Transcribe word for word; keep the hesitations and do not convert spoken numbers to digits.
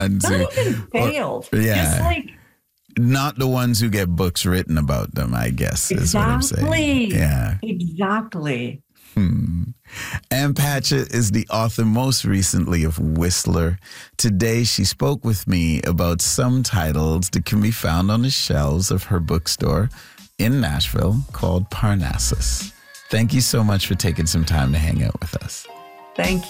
Not who, even failed. or, yeah. Just like not the ones who get books written about them, I guess, is what I'm saying. exactly. Yeah. Exactly. Hmm. Ann Patchett is the author most recently of Whistler. Today, she spoke with me about some titles that can be found on the shelves of her bookstore in Nashville called Parnassus. Thank you so much for taking some time to hang out with us. Thank